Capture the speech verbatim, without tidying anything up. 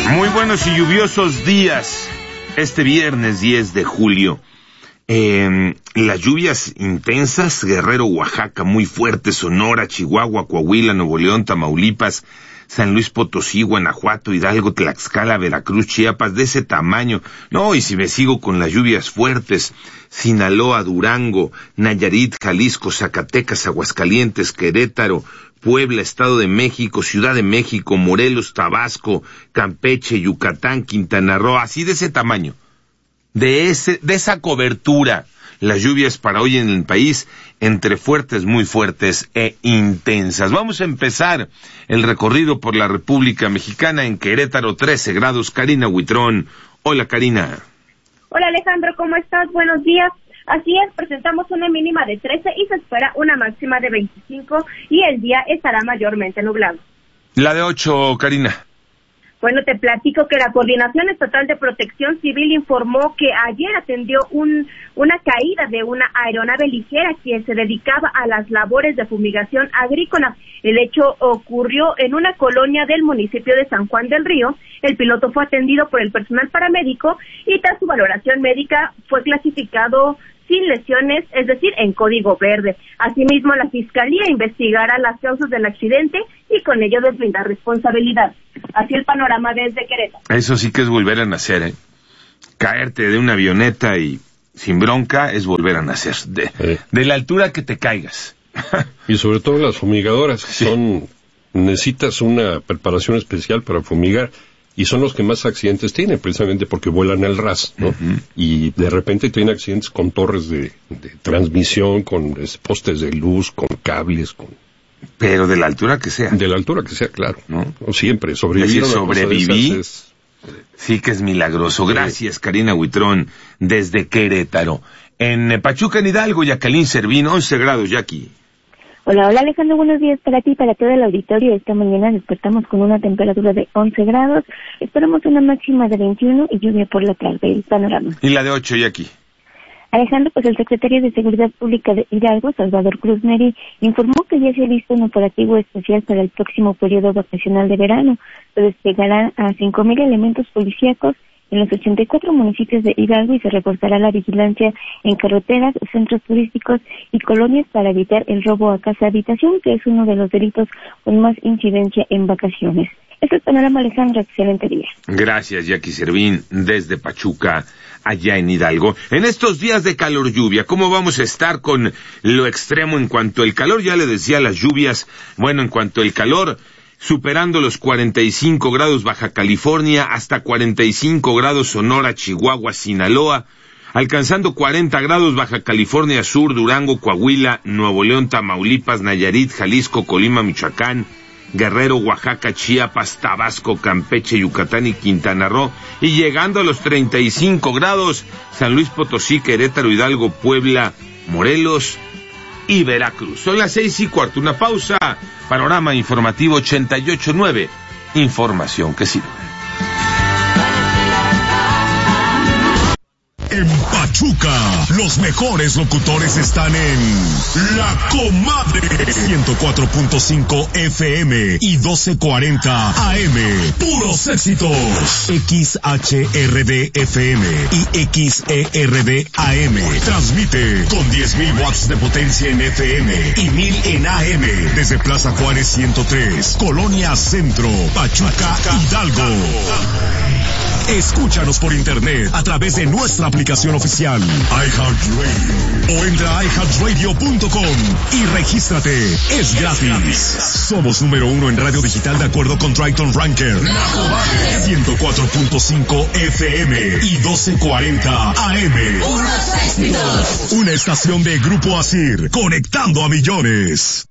Muy buenos y lluviosos días este viernes diez de julio. Eh, las lluvias intensas, Guerrero, Oaxaca, muy fuertes, Sonora, Chihuahua, Coahuila, Nuevo León, Tamaulipas, San Luis Potosí, Guanajuato, Hidalgo, Tlaxcala, Veracruz, Chiapas, de ese tamaño. No, y si me sigo con las lluvias fuertes, Sinaloa, Durango, Nayarit, Jalisco, Zacatecas, Aguascalientes, Querétaro, Puebla, Estado de México, Ciudad de México, Morelos, Tabasco, Campeche, Yucatán, Quintana Roo, así de ese tamaño, de ese, de esa cobertura, las lluvias para hoy en el país, entre fuertes, muy fuertes e intensas. Vamos a empezar el recorrido por la República Mexicana. En Querétaro, trece grados, Karina Huitrón. Hola, Karina. Hola, Alejandro, ¿cómo estás? Buenos días. Así es, presentamos una mínima de trece y se espera una máxima de veinticinco y el día estará mayormente nublado. La de ocho, Karina. Bueno, te platico que la Coordinación Estatal de Protección Civil informó que ayer atendió un, una caída de una aeronave ligera que se dedicaba a las labores de fumigación agrícola. El hecho ocurrió en una colonia del municipio de San Juan del Río. El piloto fue atendido por el personal paramédico y tras su valoración médica fue clasificado sin lesiones, es decir, en código verde. Asimismo, la Fiscalía investigará las causas del accidente y con ello deslindar responsabilidad. Así el panorama desde Querétaro. Eso sí que es volver a nacer, ¿eh? Caerte de una avioneta y sin bronca es volver a nacer. De, sí. de la altura que te caigas. Y sobre todo las fumigadoras, sí. son necesitas una preparación especial para fumigar. Y son los que más accidentes tienen, precisamente porque vuelan al ras, ¿no? Uh-huh. Y de repente tienen accidentes con torres de, de transmisión, con postes de luz, con cables, con... Pero de la altura que sea. De la altura que sea, claro. ¿No? O siempre, sobrevivir. Es decir, sobreviví, es... sí que es milagroso. Gracias, sí. Karina Huitrón, desde Querétaro. En Pachuca, en Hidalgo, Jacqueline Servín, once grados, Jackie. Hola, hola Alejandro, buenos días para ti y para todo el auditorio. Esta mañana despertamos con una temperatura de once grados, esperamos una máxima de veintiuno y lluvia por la tarde. El panorama. Y la de ocho, y aquí. Alejandro, pues el secretario de Seguridad Pública de Hidalgo, Salvador Cruz Neri, informó que ya se ha listo un operativo especial para el próximo periodo vacacional de verano. Se desplegarán a cinco mil elementos policíacos en los ochenta y cuatro municipios de Hidalgo y se reforzará la vigilancia en carreteras, centros turísticos y colonias para evitar el robo a casa-habitación, que es uno de los delitos con más incidencia en vacaciones. Este es el panorama, Alejandro. Excelente día. Gracias, Jackie Servín, desde Pachuca, allá en Hidalgo. En estos días de calor lluvia, ¿cómo vamos a estar con lo extremo en cuanto al calor? Ya le decía las lluvias, bueno, en cuanto al calor, superando los cuarenta y cinco grados Baja California, hasta cuarenta y cinco grados Sonora, Chihuahua, Sinaloa, alcanzando cuarenta grados Baja California Sur, Durango, Coahuila, Nuevo León, Tamaulipas, Nayarit, Jalisco, Colima, Michoacán, Guerrero, Oaxaca, Chiapas, Tabasco, Campeche, Yucatán y Quintana Roo, y llegando a los treinta y cinco grados San Luis Potosí, Querétaro, Hidalgo, Puebla, Morelos y Veracruz. Son las seis y cuarto, una pausa. Panorama Informativo ochenta y ocho nueve, información que sirve. En Pachuca, los mejores locutores están en La Comadre, ciento cuatro punto cinco F M y doce cuarenta A M. Puros éxitos. X H R D F M y X E R D A M. Transmite con diez mil watts de potencia en F M y mil en A M. Desde Plaza Juárez ciento tres, Colonia Centro, Pachuca, Hidalgo. Escúchanos por internet a través de nuestra aplicación oficial iHeartRadio o entra a i heart radio punto com y regístrate. Es gratis. Somos número uno en radio digital de acuerdo con Triton Ranker. ciento cuatro punto cinco F M y doce cuarenta A M. Una estación de Grupo Asir, conectando a millones.